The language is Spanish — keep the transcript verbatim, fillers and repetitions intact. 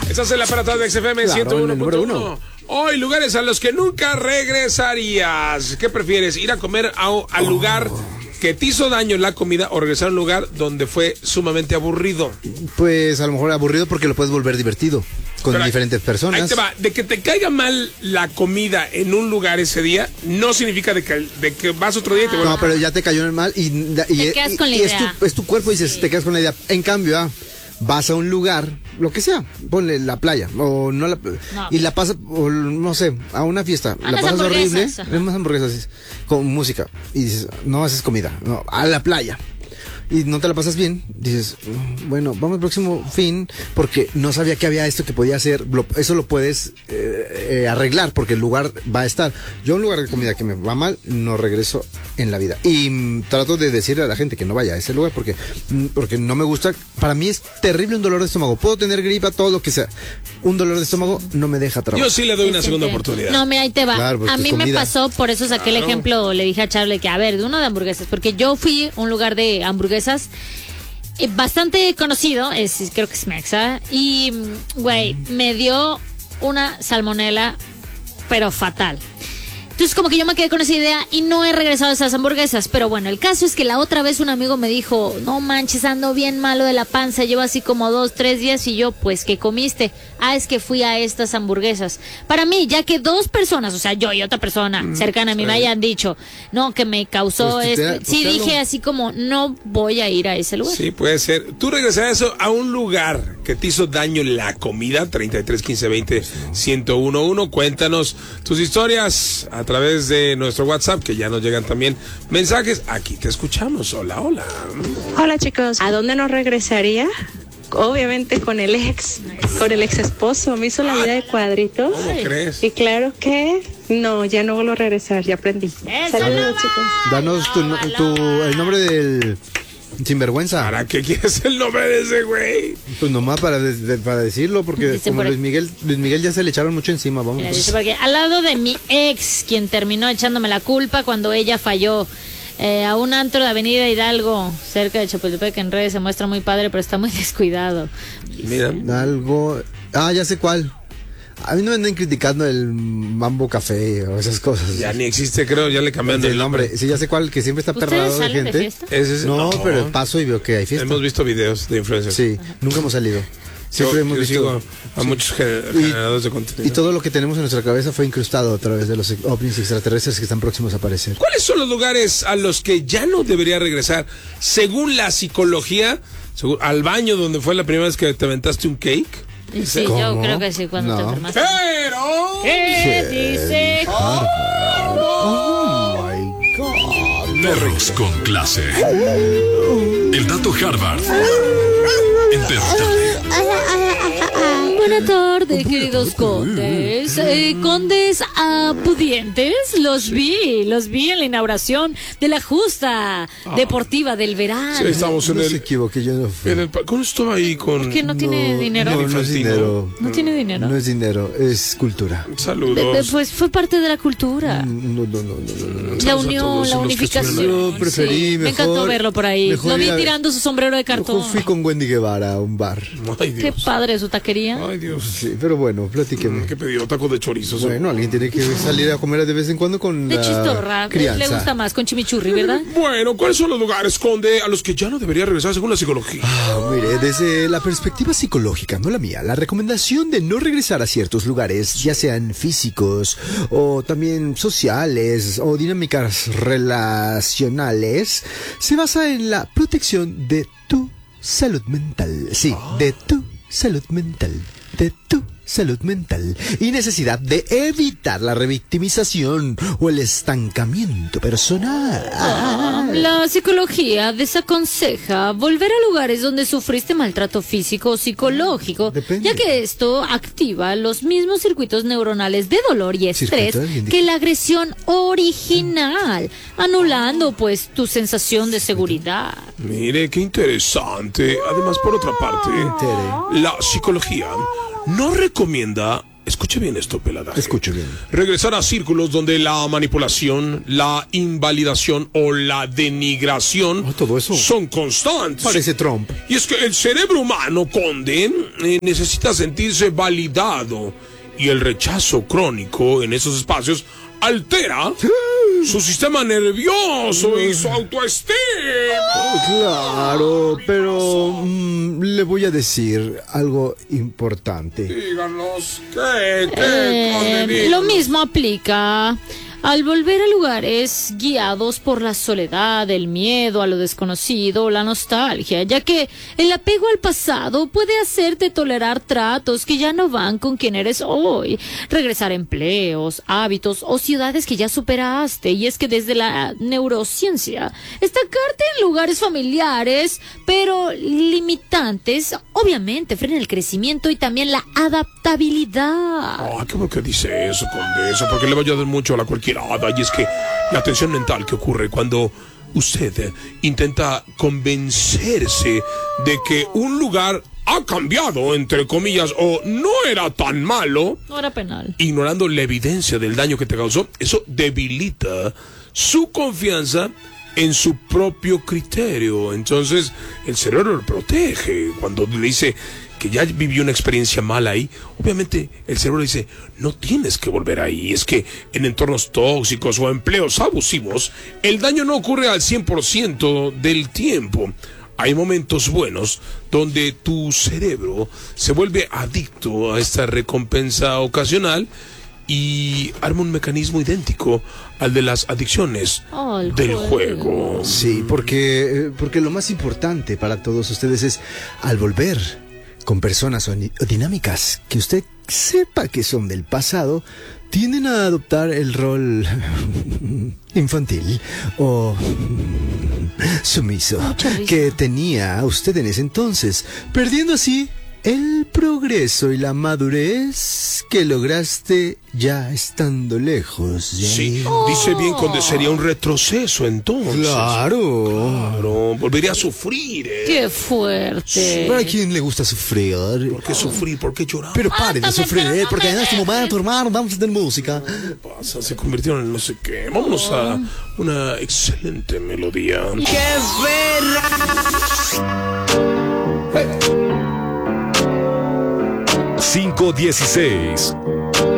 Estás en la parada de X F M ciento uno punto uno. Hoy, lugares a los que nunca regresarías. ¿Qué prefieres? ¿Ir a comer a, al lugar oh. que te hizo daño la comida o regresar a un lugar donde fue sumamente aburrido? Pues a lo mejor aburrido porque lo puedes volver divertido con pero diferentes personas. Ahí te va. De que te caiga mal la comida en un lugar ese día, no significa de que, de que vas otro día y te vuelves. No, pero ya te cayó mal y, y, te y, quedas con y, la y idea. Es tu, es tu cuerpo y dices, sí. te quedas con la idea. En cambio, ah, vas a un lugar, lo que sea, ponle la playa, o no la, no. y la pasas, o no sé, a una fiesta, a la pasas horrible, es más hamburguesas, con música, y dices, no haces comida, no, a la playa. Y no te la pasas bien, dices, bueno, vamos al próximo fin, porque no sabía que había esto que podía hacer, lo, eso lo puedes eh, eh, arreglar, porque el lugar va a estar. Yo a un lugar de comida que me va mal, no regreso en la vida. Y mm, trato de decirle a la gente que no vaya a ese lugar, porque, mm, porque no me gusta. Para mí es terrible un dolor de estómago. Puedo tener gripa, todo lo que sea. Un dolor de estómago no me deja trabajar. Yo sí le doy una segunda oportunidad. No, mira, ahí te va. Claro, pues a mí comida. me pasó, por eso saqué claro. el ejemplo, le dije a Charlie que, a ver, de uno de hamburguesas, porque yo fui a un lugar de hamburguesas bastante conocido, es, creo que es Mexa, y güey, me dio una salmonela, pero fatal. Entonces como que yo me quedé con esa idea y no he regresado a esas hamburguesas. Pero bueno, el caso es que la otra vez un amigo me dijo, no manches, ando bien malo de la panza, llevo así como dos, tres días. Y yo, pues, ¿qué comiste? Ah, es que fui a estas hamburguesas. Para mí, ya que dos personas, o sea, yo y otra persona mm, cercana a mí sí. me hayan dicho, no, que me causó pues, este... Pues, sí, dije así como, no voy a ir a ese lugar. Sí, puede ser. ¿Tú regresas eso a un lugar que te hizo daño la comida? treinta y tres, quince, veinte, ciento uno punto uno. Cuéntanos tus historias a través de nuestro WhatsApp, que ya nos llegan también mensajes. Aquí te escuchamos. Hola, hola. Hola, chicos. ¿A dónde nos regresaría? Obviamente con el ex, con el ex esposo. Me hizo la vida de cuadritos. ¿Cómo crees? Y claro que no, ya no vuelvo a regresar, ya aprendí. Saludos, chicos. Danos tu, tu, el nombre del sinvergüenza. ¿Para qué quieres el nombre de ese güey? Pues nomás para, de, para decirlo, porque dice como Luis Miguel, Luis Miguel ya se le echaron mucho encima, vamos. Mira, dice porque al lado de mi ex, quien terminó echándome la culpa cuando ella falló. Eh, a un antro de Avenida Hidalgo, cerca de Chapultepec, en redes se muestra muy padre, pero está muy descuidado. Mira. Algo... Ah, ya sé cuál. A mí no me andan criticando el Mambo Café o esas cosas. Ya ni existe, creo, ya le cambiaron el nombre. nombre. Sí, ya sé cuál, que siempre está perrado de gente. ¿De fiesta? ¿Ese es? No, no, pero paso y veo que hay fiesta. Hemos visto videos de influencers. Sí, ajá. Nunca hemos salido. Siempre yo, hemos yo visto sigo a sí. muchos generadores de contenido. Y todo lo que tenemos en nuestra cabeza fue incrustado a través de los ovnis extraterrestres que están próximos a aparecer. ¿Cuáles son los lugares a los que ya no debería regresar? Según la psicología, según, al baño donde fue la primera vez que te aventaste un cake. Sí, ¿cómo? Yo creo que sí, cuando no. te enfermaste. Pero... ¿Qué dice? Oh, oh my God. Perros con clase. El dato Harvard. En Perro Tarde. Buenas tardes, queridos condes. Eh, condes ah, pudientes, los vi, los vi en la inauguración de la justa ah. deportiva del verano. Sí, estamos en no el... se equivoqué, yo no fui. En el, ¿Cómo estuvo ahí con...? ¿Por qué no tiene no, dinero? No, no es dinero. ¿No tiene dinero? No es dinero, es cultura. Saludos. De, de, pues fue parte de la cultura. No, no, no, no, no, no. La unión, la unificación. Yo preferí sí, mejor... Me encantó verlo por ahí. Lo vi tirando su sombrero de cartón. Mejor fui con Wendy Guevara a un bar. Ay, Dios. Qué padre su taquería. Ay, Dios. Sí, pero bueno, platíqueme. ¿Qué pidió? Taco de chorizo. Bueno, alguien tiene que salir a comer de vez en cuando con de la chistorra. crianza. Le gusta más con chimichurri, ¿verdad? Bueno, ¿cuáles son los lugares, Conde, a los que ya no debería regresar según la psicología? Ah, mire, desde la perspectiva psicológica, no la mía, la recomendación de no regresar a ciertos lugares, ya sean físicos o también sociales o dinámicas relacionales, se basa en la protección de tu salud mental. Sí, oh. de tu salud mental. De tu salud mental y necesidad de evitar la revictimización o el estancamiento personal. Ah, la psicología desaconseja volver a lugares donde sufriste maltrato físico o psicológico, Depende. ya que esto activa los mismos circuitos neuronales de dolor y estrés que la agresión original, anulando pues tu sensación de seguridad. Mire, qué interesante. Además, por otra parte, la psicología no recomienda escuche bien esto, pelada. Escuche bien. Regresar a círculos donde la manipulación, la invalidación o la denigración oh, todo eso son constantes. Parece Trump. Y es que el cerebro humano, Conde, eh, necesita sentirse validado, y el rechazo crónico en esos espacios altera su sistema nervioso y su autoestima. Oh, claro, pero mmm, le voy a decir algo importante. Díganos, ¿qué? ¿Qué? Eh, Conde, lo mismo aplica al volver a lugares guiados por la soledad, el miedo a lo desconocido, la nostalgia, ya que el apego al pasado puede hacerte tolerar tratos que ya no van con quien eres hoy, regresar a empleos, hábitos o ciudades que ya superaste. Y es que desde la neurociencia, estancarte en lugares familiares, pero limitantes, obviamente frena el crecimiento y también la adaptabilidad. Ah, qué bueno que dice eso, Conde, eso, porque le va a ayudar mucho a la cualquier hada. Y es que la tensión mental que ocurre cuando usted intenta convencerse de que un lugar ha cambiado, entre comillas, o no era tan malo, no era penal, ignorando la evidencia del daño que te causó, eso debilita su confianza en su propio criterio. Entonces el cerebro lo protege cuando le dice que ya vivió una experiencia mala ahí. Obviamente el cerebro dice, no tienes que volver ahí. Es que en entornos tóxicos o empleos abusivos, el daño no ocurre al cien por ciento del tiempo. Hay momentos buenos donde tu cerebro se vuelve adicto a esta recompensa ocasional y arma un mecanismo idéntico al de las adicciones oh, del juego. juego. Sí, porque, porque lo más importante para todos ustedes es, al volver con personas o, o dinámicas que usted sepa que son del pasado, tienden a adoptar el rol infantil o sumiso que tenía usted en ese entonces, perdiendo así el progreso y la madurez que lograste ya estando lejos. Sí, oh. dice bien, Conde, sería un retroceso entonces. Claro. Claro, volvería a sufrir. ¿eh? Qué fuerte. ¿Para quién le gusta sufrir? ¿Por qué sufrir? ¿Por qué llorar? Pero pare de sufrir, ¿eh? Porque en este momento, hermano, vamos a tener música. ¿Qué pasa? Se convirtieron en no sé qué. Vámonos a una excelente melodía. ¡Qué verra! cinco dieciséis